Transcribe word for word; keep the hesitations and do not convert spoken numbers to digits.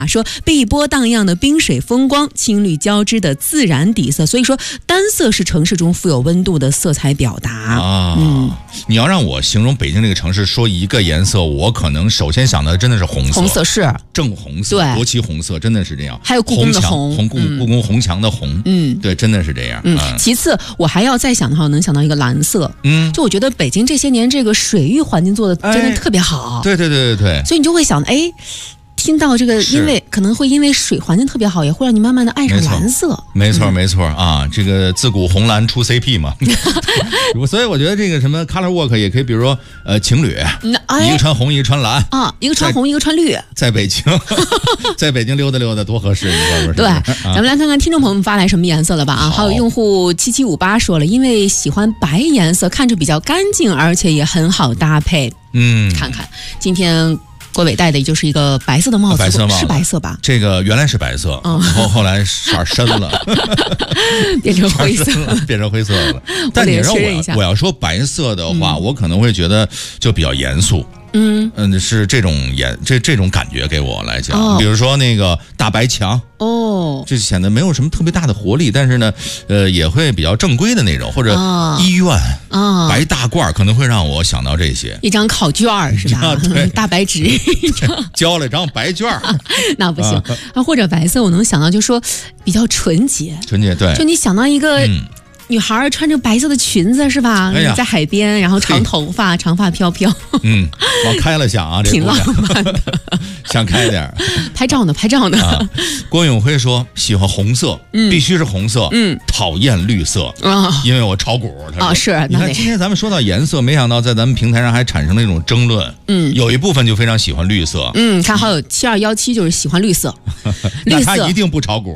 啊，说碧波荡漾的滨水风光，青绿交织的自然底色，所以说单色是城市中富有温度的色彩表达啊。 嗯， 你要让我形容北京这个城市，说一个颜色，我可能首先想到的真的是红色， 红色是正红色， 对， 国旗红色，真的是这样。 还有故宫的红， 红故故宫红墙的红， 嗯， 对，真的是这样。 嗯，嗯其次我还要再想的话，能想到一个蓝色， 嗯， 就我觉得北京这些年这个水域环境做的真的特别好， 哎、对对对对对， 所以你就会想，哎。听到这个，因为可能会因为水环境特别好，也会让你慢慢的爱上蓝色。 没错，没错、嗯、啊！这个自古红蓝出 C P 嘛，所以我觉得这个什么 color walk 也可以，比如说呃情侣，哎、一个穿红，一个穿蓝啊，一个穿红，一个穿绿， 在北京，在北京溜达溜达多合适，你说说？ 对，啊、咱们来看看听众朋友们发来什么颜色了吧啊！还有用户七七五八说了，因为喜欢白颜色，看着比较干净，而且也很好搭配。嗯，看看今天。郭伟戴的就是一个白色的帽子， 白色帽子是白色吧？ 这个原来是白色，嗯、后后来色深了， 变成灰色了， 变成灰色了。但你让我我要说白色的话、嗯，我可能会觉得就比较严肃。嗯嗯，是这种颜这这种感觉给我来讲、哦，比如说那个大白墙哦，这显得没有什么特别大的活力，但是呢，呃，也会比较正规的那种，或者医院啊、哦，白大褂可能会让我想到这些。 一张考卷是吧？ 对， 大白纸， 交了张白卷、啊， 那不行啊。或者白色，我能想到就说比较纯洁， 纯洁对， 就你想到一个。嗯女孩穿着白色的裙子是吧？哎、在海边，然后长头发，长发飘飘。 嗯，往开了想啊，这挺浪漫的。 想开点。 拍照呢，拍照呢。 啊、郭永辉说喜欢红色，嗯、必须是红色，嗯，讨厌绿色啊，因为我炒股。他说啊，是。 你看今天咱们说到颜色，没想到在咱们平台上还产生了一种争论。嗯，有一部分就非常喜欢绿色。 嗯，看好友七二幺七就是喜欢绿色， 绿色那他一定不炒股。